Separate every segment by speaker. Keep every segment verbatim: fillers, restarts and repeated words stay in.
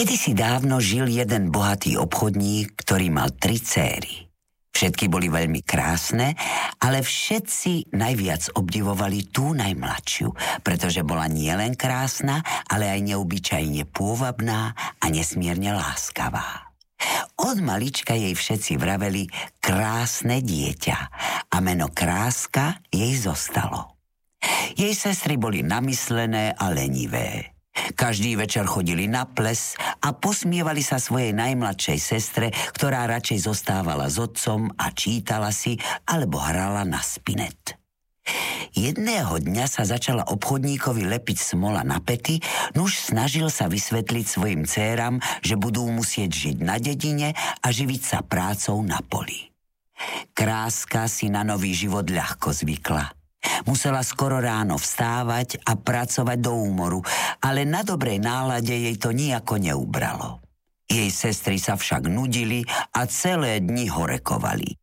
Speaker 1: Kedysi dávno žil jeden bohatý obchodník, ktorý mal tri céry. Všetky boli veľmi krásne, ale všetci najviac obdivovali tú najmladšiu, pretože bola nielen krásna, ale aj neobyčajne pôvabná a nesmierne láskavá. Od malička jej všetci vraveli krásne dieťa a meno Kráska jej zostalo. Jej sestry boli namyslené a lenivé. Každý večer chodili na ples a posmievali sa svojej najmladšej sestre, ktorá radšej zostávala s otcom a čítala si alebo hrala na spinet. Jedného dňa sa začala obchodníkovi lepiť smola na pety, nuž snažil sa vysvetliť svojim dcéram, že budú musieť žiť na dedine a živiť sa prácou na poli. Kráska si na nový život ľahko zvykla. Musela skoro ráno vstávať a pracovať do úmoru, ale na dobrej nálade jej to nijako neubralo. Jej sestry sa však nudili a celé dni horekovali.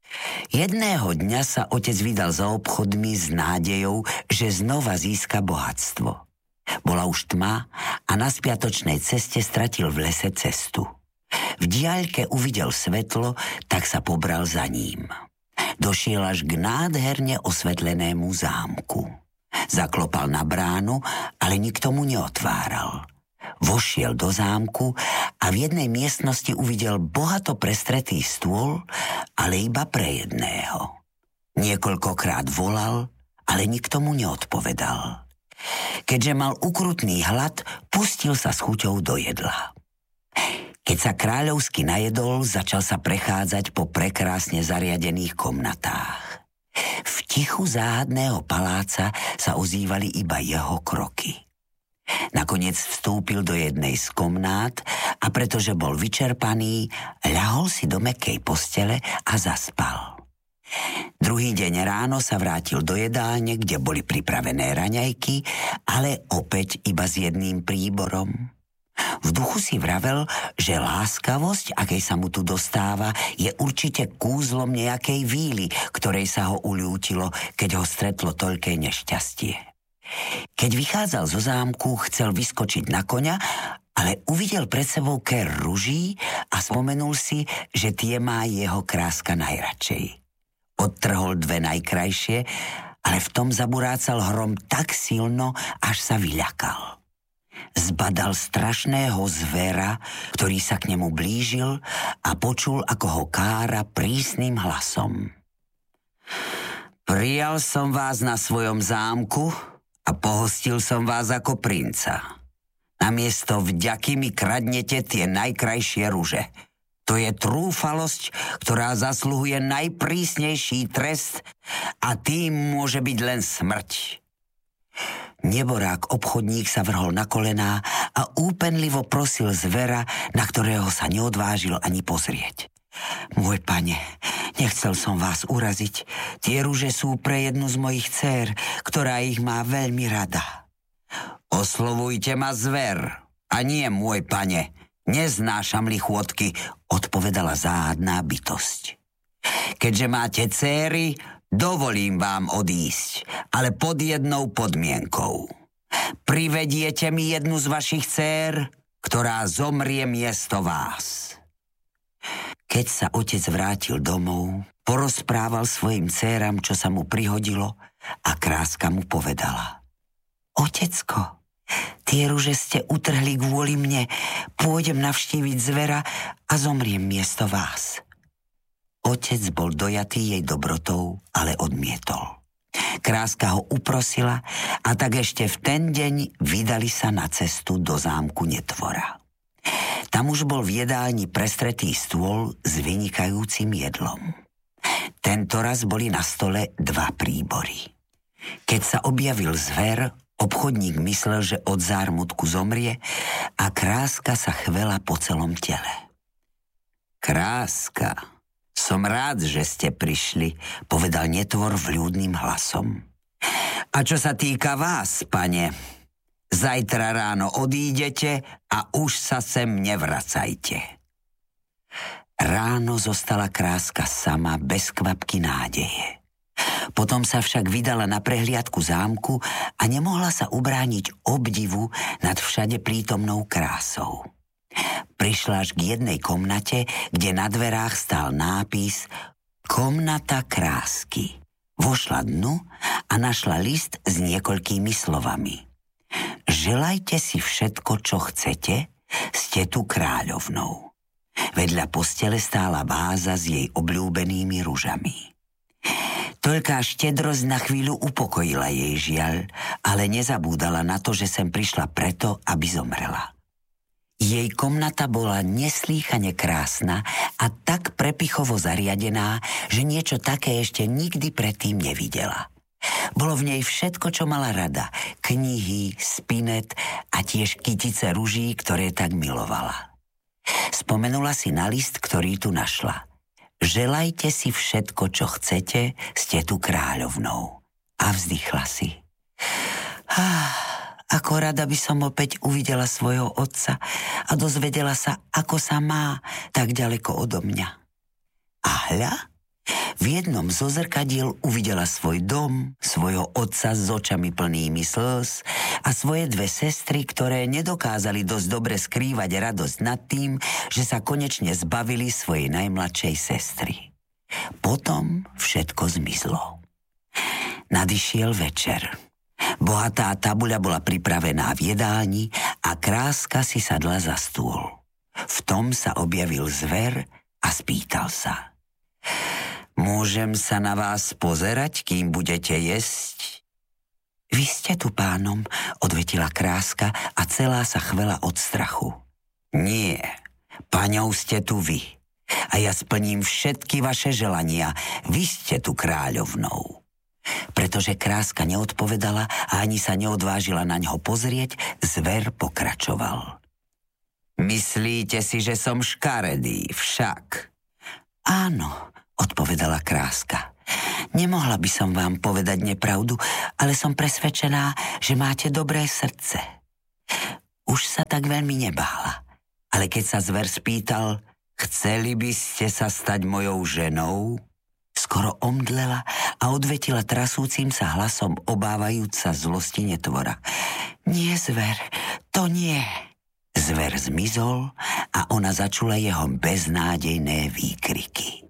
Speaker 1: Jedného dňa sa otec vydal za obchodmi s nádejou, že znova získa bohatstvo. Bola už tma a na spiatočnej ceste stratil v lese cestu. V diaľke uvidel svetlo, tak sa pobral za ním. Došiel až k nádherne osvetlenému zámku. Zaklopal na bránu, ale nikto mu neotváral. Vošiel do zámku a v jednej miestnosti uvidel bohato prestretý stôl, ale iba pre jedného. Niekoľkokrát volal, ale nikto mu neodpovedal. Keďže mal ukrutný hlad, pustil sa s chuťou do jedla. Keď sa kráľovsky najedol, začal sa prechádzať po prekrásne zariadených komnatách. V tichu záhadného paláca sa ozývali iba jeho kroky. Nakoniec vstúpil do jednej z komnát a pretože bol vyčerpaný, ľahol si do mäkkej postele a zaspal. Druhý deň ráno sa vrátil do jedálne, kde boli pripravené raňajky, ale opäť iba s jedným príborom. V duchu si vravel, že láskavosť, akej sa mu tu dostáva, je určite kúzlom nejakej víly, ktorej sa ho uľútilo, keď ho stretlo toľké nešťastie. Keď vychádzal zo zámku, chcel vyskočiť na koňa, ale uvidel pred sebou ker ruží a spomenul si, že tie má jeho Kráska najradšej. Odtrhol dve najkrajšie, ale v tom zaburácal hrom tak silno, až sa vyľakal. Zbadal strašného zvera, ktorý sa k nemu blížil a počul, ako ho kára prísnym hlasom. Prijal som vás na svojom zámku a pohostil som vás ako princa. Namiesto vďaky mi kradnete tie najkrajšie ruže. To je trúfalosť, ktorá zasluhuje najprísnejší trest a tým môže byť len smrť. Neborák obchodník sa vrhol na kolená a úpenlivo prosil zvera, na ktorého sa neodvážil ani pozrieť. Môj pane, nechcel som vás uraziť. Tie ruže sú pre jednu z mojich dcér, ktorá ich má veľmi rada. Oslovujte ma zver, a nie môj pane. Neznášam lichôtky, odpovedala záhadná bytosť. Keďže máte dcéry, dovolím vám odísť, ale pod jednou podmienkou. Privediete mi jednu z vašich dcér, ktorá zomrie miesto vás. Keď sa otec vrátil domov, porozprával svojim dcéram, čo sa mu prihodilo, a Kráska mu povedala: Otecko, tie ruže ste utrhli kvôli mne, pôjdem navštíviť zvera a zomriem miesto vás. Otec bol dojatý jej dobrotou, ale odmietol. Kráska ho uprosila a tak ešte v ten deň vydali sa na cestu do zámku Netvora. Tam už bol v jedálni prestretý stôl s vynikajúcim jedlom. Tentoraz boli na stole dva príbory. Keď sa objavil zver, obchodník myslel, že od zármutku zomrie a Kráska sa chvela po celom tele. Kráska, som rád, že ste prišli, povedal Netvor vľúdnym hlasom. A čo sa týka vás, pane, zajtra ráno odídete a už sa sem nevracajte. Ráno zostala Kráska sama bez kvapky nádeje. Potom sa však vydala na prehliadku zámku a nemohla sa ubrániť obdivu nad všade prítomnou krásou. prišla až k jednej komnate, kde na dverách stál nápis Komnata krásky. Vošla dnu a našla list s niekoľkými slovami. Želajte si všetko, čo chcete, ste tu kráľovnou. Vedľa postele stála váza s jej obľúbenými ružami. Toľká štedrosť na chvíľu upokojila jej žiaľ, ale nezabúdala na to, že sem prišla preto, aby zomrela. Jej komnata bola neslýchane krásna a tak prepichovo zariadená, že niečo také ešte nikdy predtým nevidela. Bolo v nej všetko, čo mala rada. Knihy, spinet a tiež kytice ruží, ktoré tak milovala. Spomenula si na list, ktorý tu našla. Želajte si všetko, čo chcete, ste tu kráľovnou. A vzdychla si. Ah, ako rada by som opäť uvidela svojho otca a dozvedela sa, ako sa má tak ďaleko odo mňa. A hľa, v jednom zo zrkadiel uvidela svoj dom, svojho otca s očami plnými slz a svoje dve sestry, ktoré nedokázali dosť dobre skrývať radosť nad tým, že sa konečne zbavili svojej najmladšej sestry. Potom všetko zmizlo. Nadišiel večer. Bohatá tabuľa bola pripravená v jedálni a kráska si sadla za stôl. V tom sa objavil zver a spýtal sa. Môžem sa na vás pozerať, kým budete jesť? Vy ste tu pánom, odvetila kráska a celá sa chvela od strachu. Nie, paňou ste tu vy. A ja splním všetky vaše želania. Vy ste tu kráľovnou. Pretože kráska neodpovedala a ani sa neodvážila na ňo pozrieť, zver pokračoval. Myslíte si, že som škaredý, však? Áno, odpovedala kráska. Nemohla by som vám povedať nepravdu, ale som presvedčená, že máte dobré srdce. Už sa tak veľmi nebála, ale keď sa zver spýtal, chceli by ste sa stať mojou ženou? Skoro omdlela a odvetila trasúcim sa hlasom, obávajúc sa zlosti netvora. Nie, zver, to nie. Zver zmizol a ona začula jeho beznádejné výkriky.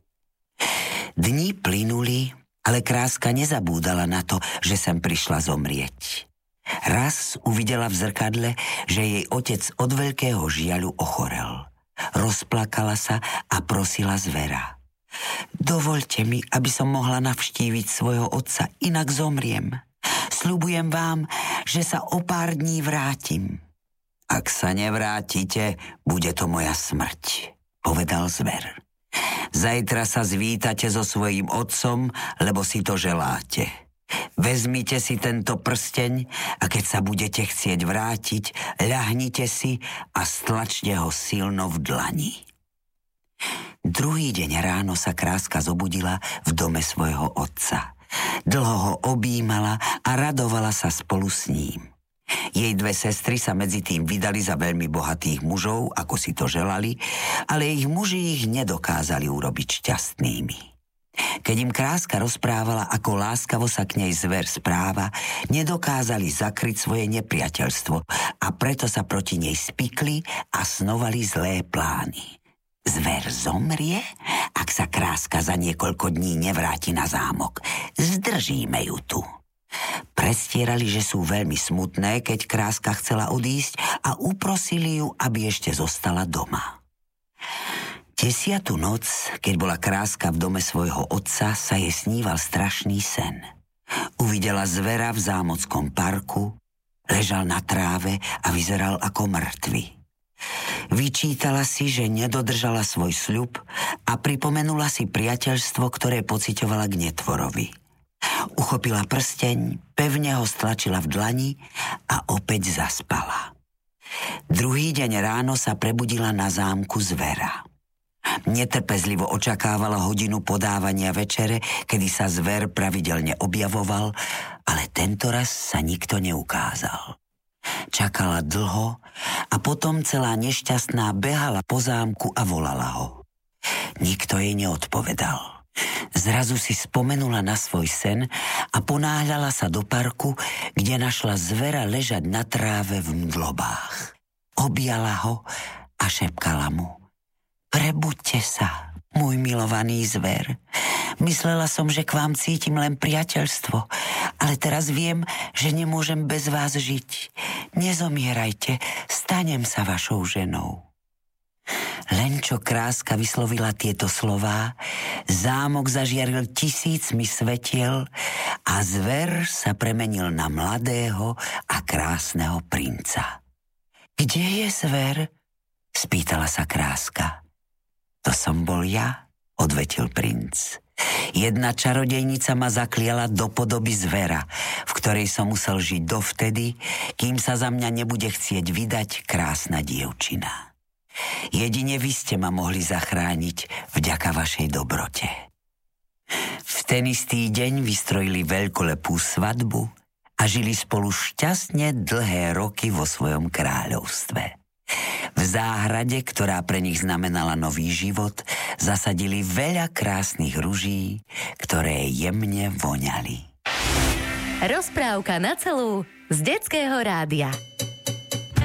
Speaker 1: Dni plynuli, ale kráska nezabúdala na to, že sem prišla zomrieť. Raz uvidela v zrkadle, že jej otec od veľkého žiaľu ochorel. Rozplakala sa a prosila zvera. Dovoľte mi, aby som mohla navštíviť svojho otca, inak zomriem. Sľubujem vám, že sa o pár dní vrátim. Ak sa nevrátite, bude to moja smrť, povedal zver. Zajtra sa zvítate so svojím otcom, lebo si to želáte. Vezmite si tento prsteň a keď sa budete chcieť vrátiť, ľahnite si a stlačte ho silno v dlani. Druhý deň ráno sa kráska zobudila v dome svojho otca. Dlho ho objímala a radovala sa spolu s ním. Jej dve sestry sa medzi tým vydali za veľmi bohatých mužov, ako si to želali, ale ich muži ich nedokázali urobiť šťastnými. Keď im kráska rozprávala, ako láskavo sa k nej zver správa, nedokázali zakryť svoje nepriateľstvo a preto sa proti nej spikli a snovali zlé plány. Zver zomrie, ak sa kráska za niekoľko dní nevráti na zámok. Zdržíme ju tu. Predstierali, že sú veľmi smutné, keď kráska chcela odísť a uprosili ju, aby ešte zostala doma. Desiatu noc, keď bola kráska v dome svojho otca, sa jej sníval strašný sen. Uvidela zvera v zámockom parku, ležal na tráve a vyzeral ako mŕtvy. Vyčítala si, že nedodržala svoj sľub a pripomenula si priateľstvo, ktoré pociťovala k netvorovi. Uchopila prsteň, pevne ho stlačila v dlani a opäť zaspala. Druhý deň ráno sa prebudila na zámku zvera. Netrpezlivo očakávala hodinu podávania večere, kedy sa zver pravidelne objavoval, ale tentoraz sa nikto neukázal. Čakala dlho a potom celá nešťastná behala po zámku a volala ho. Nikto jej neodpovedal. Zrazu si spomenula na svoj sen a ponáhľala sa do parku, kde našla zvera ležať na tráve v mdlobách. Objala ho a šepkala mu. Prebuďte sa, môj milovaný zver. Myslela som, že k vám cítim len priateľstvo, ale teraz viem, že nemôžem bez vás žiť. Nezomierajte, stanem sa vašou ženou. Len čo Kráska vyslovila tieto slová, zámok zažiaril tisícmi svetiel a zver sa premenil na mladého a krásneho princa. Kde je zver? Spýtala sa Kráska. To som bol ja, odvetil princ. Jedna čarodejnica ma zakliala do podoby zvera, v ktorej som musel žiť dovtedy, kým sa za mňa nebude chcieť vydať krásna dievčina. Jedine vy ste ma mohli zachrániť vďaka vašej dobrote. V ten istý deň vystrojili veľkolepú svadbu a žili spolu šťastne dlhé roky vo svojom kráľovstve. V záhrade, ktorá pre nich znamenala nový život, zasadili veľa krásnych ruží, ktoré jemne voňali.
Speaker 2: Rozprávka na celú z Detského rádia.